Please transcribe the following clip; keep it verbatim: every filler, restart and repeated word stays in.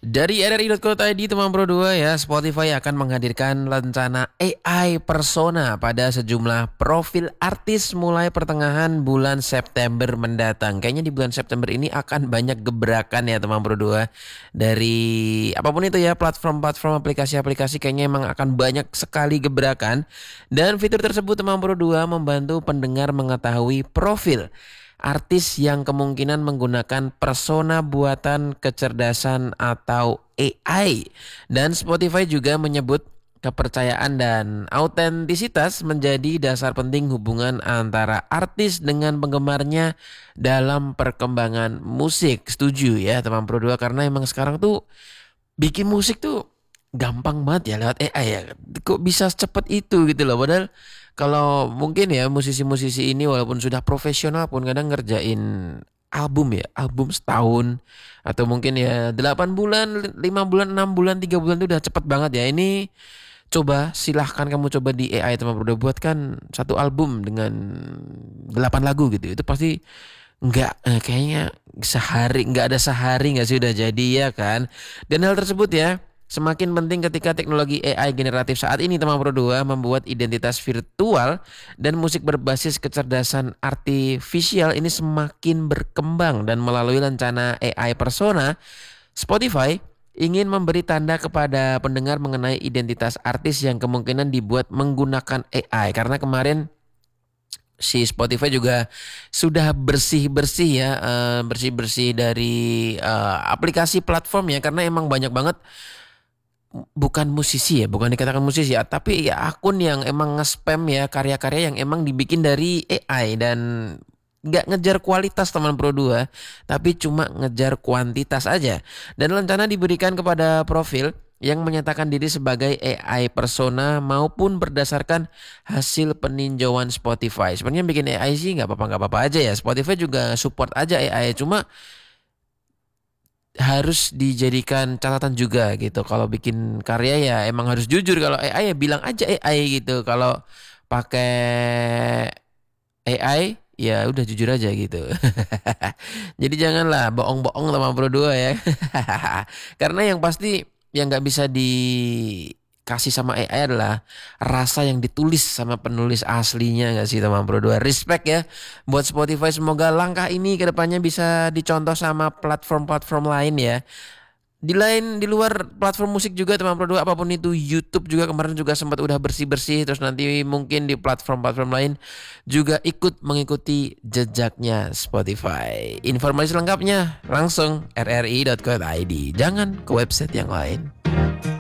Dari R R I titik co titik I D teman Pro dua ya, Spotify akan menghadirkan rencana A I persona pada sejumlah profil artis mulai pertengahan bulan September mendatang. Kayaknya di bulan September ini akan banyak gebrakan ya teman Pro dua. Dari apapun itu ya, platform-platform aplikasi-aplikasi kayaknya emang akan banyak sekali gebrakan. Dan fitur tersebut teman Pro dua membantu pendengar mengetahui profil artis yang kemungkinan menggunakan persona buatan kecerdasan atau A I. Dan Spotify juga menyebut kepercayaan dan autentisitas menjadi dasar penting hubungan antara artis dengan penggemarnya dalam perkembangan musik. Setuju ya teman Pro dua, karena emang sekarang tuh bikin musik tuh gampang banget ya lewat A I ya. Kok bisa secepat itu gitu loh. Padahal kalau mungkin ya musisi-musisi ini walaupun sudah profesional pun kadang ngerjain album ya, album setahun atau mungkin ya delapan bulan, lima bulan, enam bulan, tiga bulan itu udah cepet banget ya. Ini coba silahkan kamu coba di A I teman udah buatkan satu album dengan delapan lagu gitu. Itu pasti nggak eh, kayaknya sehari nggak ada sehari nggak sih udah jadi ya kan. Dan hal tersebut ya semakin penting ketika teknologi A I generatif saat ini teman Pro dua membuat identitas virtual dan musik berbasis kecerdasan artifisial ini semakin berkembang. Dan melalui rencana A I persona, Spotify ingin memberi tanda kepada pendengar mengenai identitas artis yang kemungkinan dibuat menggunakan A I. Karena kemarin si Spotify juga sudah bersih-bersih ya, eh, bersih-bersih dari eh, aplikasi platformnya, karena emang banyak banget bukan musisi ya, bukan dikatakan musisi ya, tapi ya akun yang emang nge-spam ya karya-karya yang emang dibikin dari A I dan nggak ngejar kualitas teman Pro dua, tapi cuma ngejar kuantitas aja. Dan rencana diberikan kepada profil yang menyatakan diri sebagai A I persona maupun berdasarkan hasil peninjauan Spotify. Sebenarnya bikin A I sih nggak apa-apa nggak apa-apa aja ya. Spotify juga support aja A I, cuma harus dijadikan catatan juga gitu. Kalau bikin karya ya emang harus jujur. Kalau A I ya bilang aja A I gitu. Kalau pakai A I ya udah jujur aja gitu. Jadi janganlah bohong-bohong sama Pro dua ya. Karena yang pasti yang nggak bisa dikasih sama A I adalah rasa yang ditulis sama penulis aslinya, nggak sih teman Pro dua. Respect ya buat Spotify, semoga langkah ini kedepannya bisa dicontoh sama platform-platform lain ya. Di lain di luar platform musik juga teman Pro dua, apapun itu, YouTube juga kemarin juga sempat udah bersih-bersih, terus nanti mungkin di platform-platform lain juga ikut mengikuti jejaknya Spotify. Informasi lengkapnya langsung r r i titik co titik i d, jangan ke website yang lain.